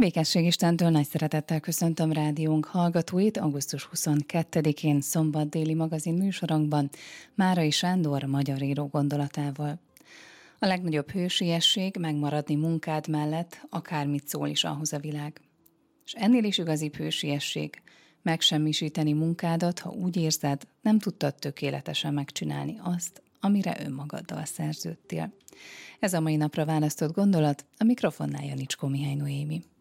Békesség Istentől nagy szeretettel köszöntöm rádiónk hallgatóit augusztus 22-én szombat déli magazin műsorunkban Márai Sándor magyar író gondolatával. A legnagyobb hősiesség megmaradni munkád mellett, akármit szól is ahhoz a világ. És ennél is igazibb hősiesség megsemmisíteni munkádat, ha úgy érzed, nem tudtad tökéletesen megcsinálni azt, amire önmagaddal szerződtél. Ez a mai napra választott gondolat, a mikrofonnál Janicskó Mihály Noémi.